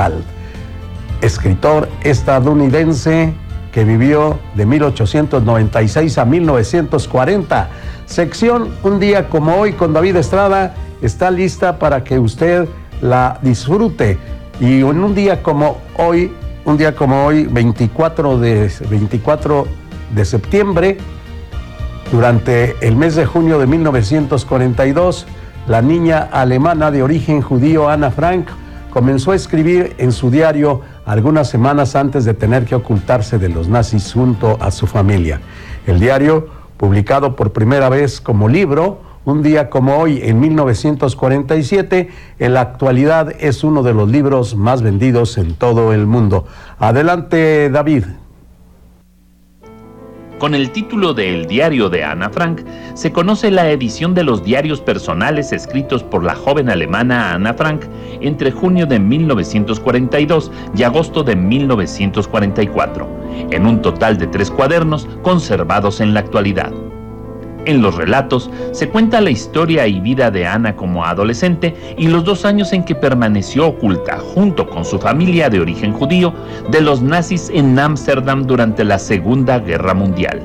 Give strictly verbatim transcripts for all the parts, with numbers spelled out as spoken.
Donald, escritor estadounidense que vivió de mil ochocientos noventa y seis a mil novecientos cuarenta. Sección Un día como hoy con David Estrada está lista para que usted la disfrute. Y en un día como hoy, un día como hoy, veinticuatro de septiembre, durante el mes de junio de mil novecientos cuarenta y dos, la niña alemana de origen judío Ana Frank comenzó a escribir en su diario algunas semanas antes de tener que ocultarse de los nazis junto a su familia. El diario, publicado por primera vez como libro, un día como hoy en mil novecientos cuarenta y siete, en la actualidad es uno de los libros más vendidos en todo el mundo. Adelante, David. Con el título de El diario de Ana Frank, se conoce la edición de los diarios personales escritos por la joven alemana Ana Frank entre junio de mil novecientos cuarenta y dos y agosto de mil novecientos cuarenta y cuatro, en un total de tres cuadernos conservados en la actualidad. En los relatos se cuenta la historia y vida de Ana como adolescente y los dos años en que permaneció oculta, junto con su familia de origen judío, de los nazis en Ámsterdam durante la Segunda Guerra Mundial.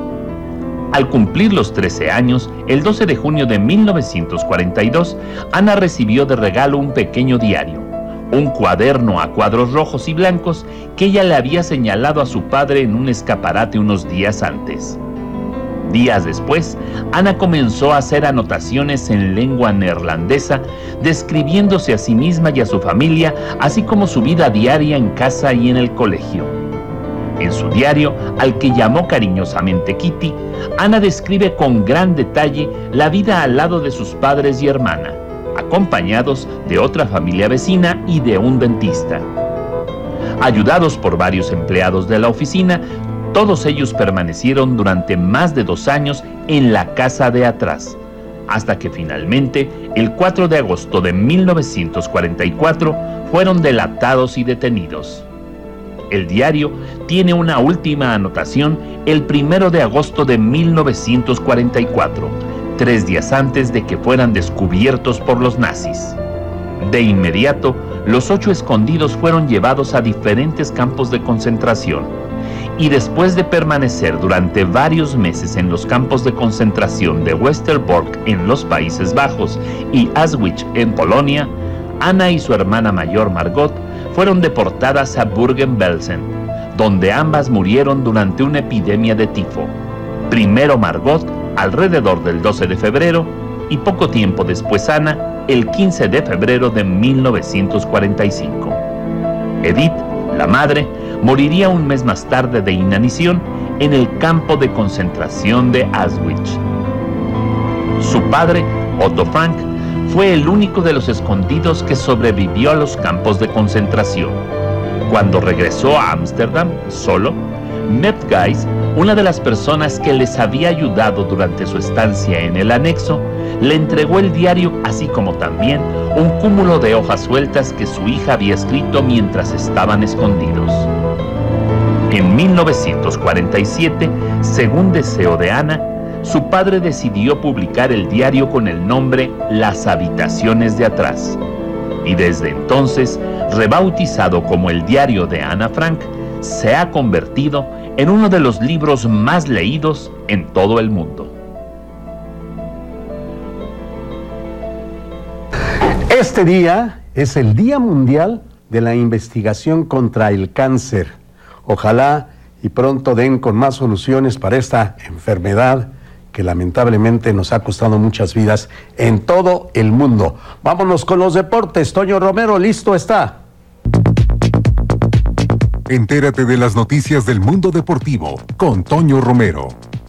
Al cumplir los trece años, el doce de junio de mil novecientos cuarenta y dos, Ana recibió de regalo un pequeño diario, un cuaderno a cuadros rojos y blancos que ella le había señalado a su padre en un escaparate unos días antes. Días después, Ana comenzó a hacer anotaciones en lengua neerlandesa, describiéndose a sí misma y a su familia, así como su vida diaria en casa y en el colegio. En su diario, al que llamó cariñosamente Kitty, Ana describe con gran detalle la vida al lado de sus padres y hermana, acompañados de otra familia vecina y de un dentista. Ayudados por varios empleados de la oficina, todos ellos permanecieron durante más de dos años en la casa de atrás, hasta que finalmente, el cuatro de agosto de mil novecientos cuarenta y cuatro, fueron delatados y detenidos. El diario tiene una última anotación el primero de agosto de mil novecientos cuarenta y cuatro, tres días antes de que fueran descubiertos por los nazis. De inmediato, los ocho escondidos fueron llevados a diferentes campos de concentración. Y después de permanecer durante varios meses en los campos de concentración de Westerbork en los Países Bajos y Auschwitz en Polonia, Ana y su hermana mayor Margot fueron deportadas a Bergen-Belsen, donde ambas murieron durante una epidemia de tifo. Primero Margot, alrededor del doce de febrero, y poco tiempo después Ana, el quince de febrero de mil novecientos cuarenta y cinco. Edith, la madre, moriría un mes más tarde de inanición en el campo de concentración de Auschwitz. Su padre, Otto Frank, fue el único de los escondidos que sobrevivió a los campos de concentración. Cuando regresó a Ámsterdam, solo, Mette Geis, una de las personas que les había ayudado durante su estancia en el anexo, le entregó el diario, así como también un cúmulo de hojas sueltas que su hija había escrito mientras estaban escondidos. En mil novecientos cuarenta y siete, según deseo de Ana, su padre decidió publicar el diario con el nombre Las habitaciones de atrás. Y desde entonces, rebautizado como el diario de Ana Frank, se ha convertido en uno de los libros más leídos en todo el mundo. Este día es el Día Mundial de la Investigación contra el Cáncer. Ojalá y pronto den con más soluciones para esta enfermedad que lamentablemente nos ha costado muchas vidas en todo el mundo. Vámonos con los deportes. Toño Romero, listo está. Entérate de las noticias del mundo deportivo con Toño Romero.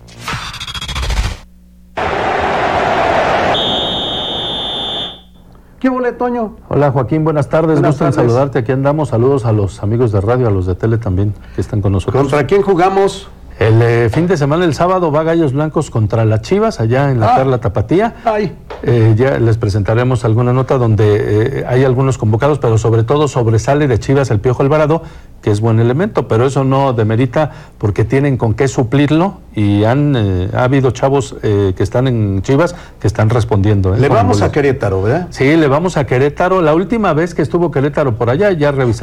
¿Qué hubo, Toño? Hola, Joaquín, buenas tardes. Buenas Gusto en tardes. saludarte. Aquí andamos. Saludos a los amigos de radio, a los de tele también, que están con nosotros. ¿Contra quién jugamos? El eh, fin de semana, el sábado, va Gallos Blancos contra las Chivas, allá en la Ah. Perla Tapatía. Ay. Eh, ya les presentaremos alguna nota donde eh, hay algunos convocados, pero sobre todo sobresale de Chivas el Piojo Alvarado, que es buen elemento, pero eso no demerita porque tienen con qué suplirlo y han eh, ha habido chavos eh, que están en Chivas que están respondiendo. ¿eh? Le Con vamos goles. a Querétaro, ¿verdad? Sí, le vamos a Querétaro. La última vez que estuvo Querétaro por allá, ya revisamos